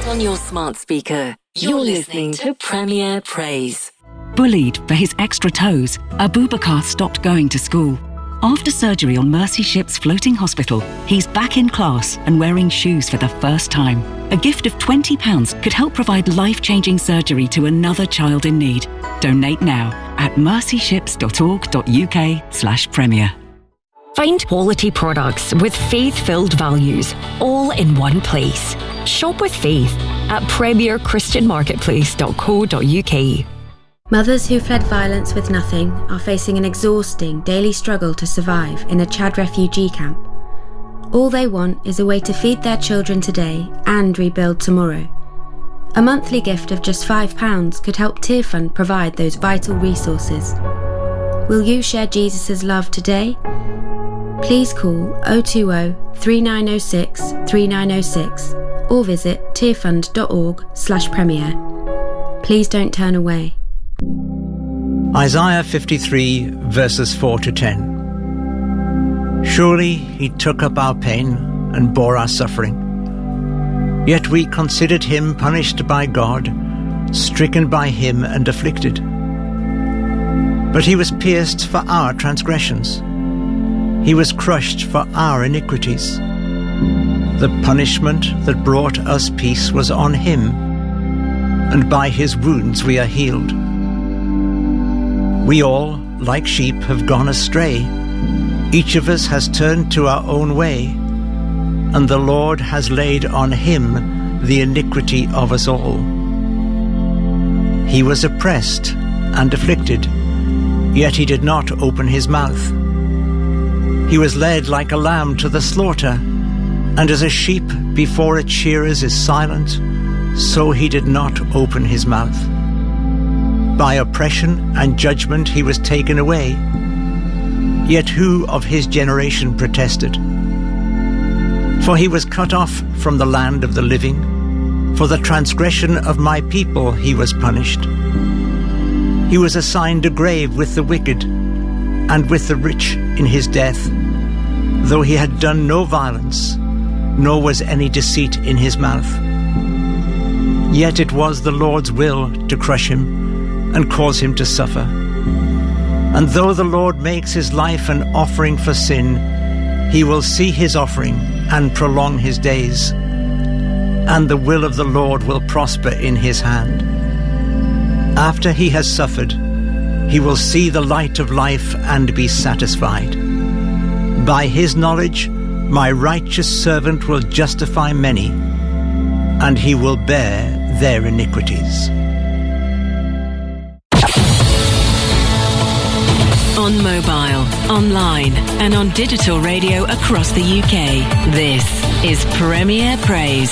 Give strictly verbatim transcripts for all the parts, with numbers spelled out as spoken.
on your smart speaker. You're listening to Premier Praise. Bullied for his extra toes, Abubakar stopped going to school. After surgery on Mercy Ship's floating hospital, he's back in class and wearing shoes for the first time. A gift of twenty pounds could help provide life-changing surgery to another child in need. Donate now at mercyships.org.uk slash premier. Find quality products with faith-filled values, all in one place. Shop with faith at premier christian marketplace dot co dot uk. Mothers who fled violence with nothing are facing an exhausting daily struggle to survive in a Chad refugee camp. All they want is a way to feed their children today and rebuild tomorrow. A monthly gift of just five pounds could help Tearfund provide those vital resources. Will you share Jesus' love today? Please call oh two oh, three nine oh six, three nine oh six or visit tearfund.org slash premier. Please don't turn away. Isaiah fifty-three, verses four to ten. Surely he took up our pain and bore our suffering. Yet we considered him punished by God, stricken by him and afflicted. But he was pierced for our transgressions. He was crushed for our iniquities. The punishment that brought us peace was on him, and by his wounds we are healed. We all, like sheep, have gone astray. Each of us has turned to our own way, and the Lord has laid on him the iniquity of us all. He was oppressed and afflicted, yet he did not open his mouth. He was led like a lamb to the slaughter, and as a sheep before its shearers is silent, so he did not open his mouth. By oppression and judgment he was taken away. Yet who of his generation protested? For he was cut off from the land of the living. For the transgression of my people he was punished. He was assigned a grave with the wicked, and with the rich in his death, though he had done no violence, nor was any deceit in his mouth. Yet it was the Lord's will to crush him and cause him to suffer. And though the Lord makes his life an offering for sin, he will see his offering and prolong his days, and the will of the Lord will prosper in his hand. After he has suffered, he will see the light of life and be satisfied. By his knowledge, my righteous servant will justify many, and he will bear their iniquities. On mobile, online and on digital radio across the U K, this is Premier Praise.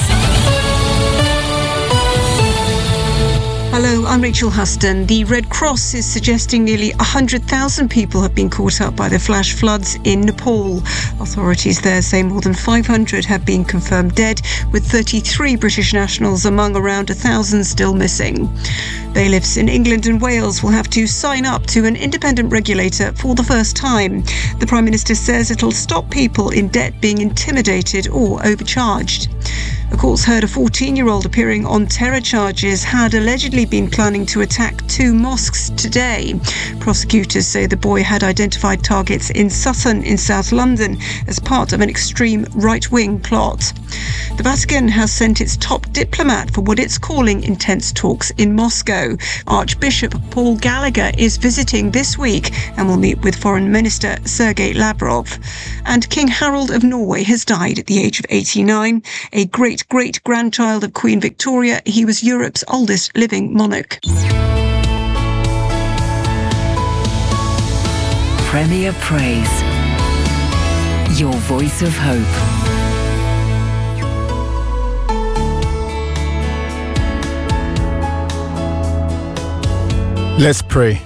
Hello, I'm Rachel Huston. The Red Cross is suggesting nearly one hundred thousand people have been caught up by the flash floods in Nepal. Authorities there say more than five hundred have been confirmed dead, with thirty-three British nationals among around one thousand still missing. Bailiffs in England and Wales will have to sign up to an independent regulator for the first time. The Prime Minister says it'll stop people in debt being intimidated or overcharged. A court's heard a fourteen-year-old appearing on terror charges had allegedly been planning to attack two mosques today. Prosecutors say the boy had identified targets in Sutton in South London as part of an extreme right-wing plot. The Vatican has sent its top diplomat for what it's calling intense talks in Moscow. Archbishop Paul Gallagher is visiting this week and will meet with Foreign Minister Sergei Lavrov. And King Harold of Norway has died at the age of eighty-nine. A great-great-grandchild of Queen Victoria, he was Europe's oldest living monarch. Premier Praise, your voice of hope. Let's pray.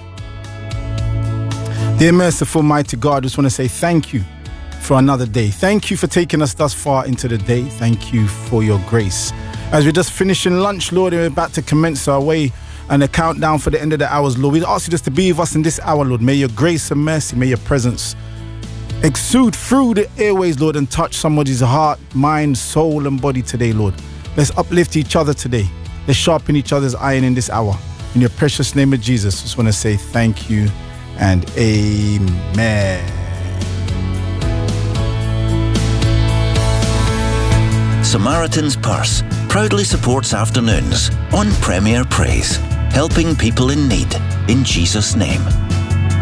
Dear merciful, mighty God, I just want to say thank you for another day. Thank you for taking us thus far into the day. Thank you for your grace. As we're just finishing lunch, Lord, and we're about to commence our way and the countdown for the end of the hours, Lord, we ask you just to be with us in this hour, Lord. May your grace and mercy, may your presence exude through the airways, Lord, and touch somebody's heart, mind, soul, and body today, Lord. Let's uplift each other today. Let's sharpen each other's iron in this hour. In your precious name of Jesus, just want to say thank you and amen. Samaritan's Purse proudly supports afternoons on Premier Praise, helping people in need in Jesus' name.